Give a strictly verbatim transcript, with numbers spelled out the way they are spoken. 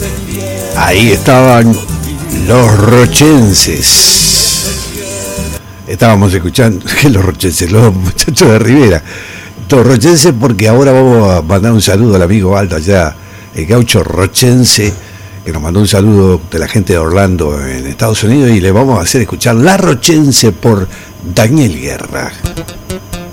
Ahí estaban los rochenses. Estábamos escuchando que los rochenses, los muchachos de Rivera. Los rochenses, porque ahora vamos a mandar un saludo al amigo Aldo allá, el gaucho rochense, que nos mandó un saludo de la gente de Orlando en Estados Unidos, y le vamos a hacer escuchar La Rochense por Daniel Guerra.